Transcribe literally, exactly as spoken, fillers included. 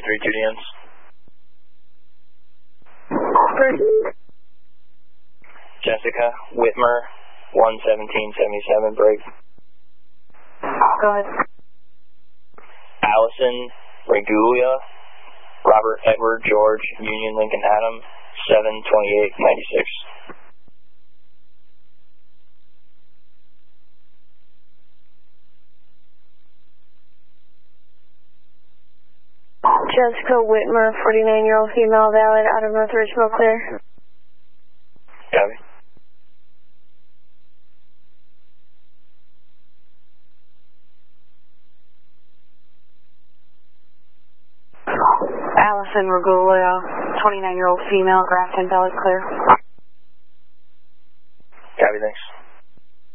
three two D Ms. Jessica Whitmer, one seventeen seventy-seven, break. Go ahead. Allison Regulia, Robert Edward George Union Lincoln Adam, seven twenty-eight ninety-six. Jessica Whitmer, forty-nine-year-old female, valid, out of North Ridgeville, clear. Copy. Allison Regulia, twenty-nine-year-old female, Grafton, valid, clear.